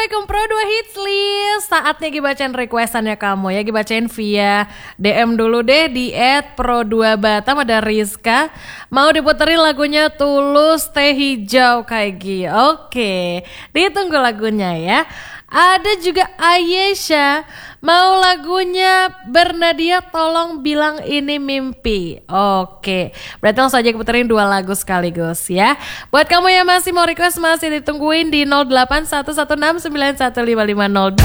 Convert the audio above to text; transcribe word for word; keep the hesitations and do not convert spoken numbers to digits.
Assalamualaikum Pro dua Hits List. Saatnya gibacain requestannya kamu ya. Gibacain via D M dulu deh di et pro dua batam. Ada Rizka mau diputerin lagunya Tulus Teh Hijau kayak gini. Oke, ditunggu lagunya ya. Ada juga Ayesha mau lagunya Bernadia Tolong Bilang Ini Mimpi. Oke, berarti langsung aja puterin dua lagu sekaligus ya. Buat kamu yang masih mau request masih ditungguin di nol delapan satu satu enam sembilan satu lima lima nol.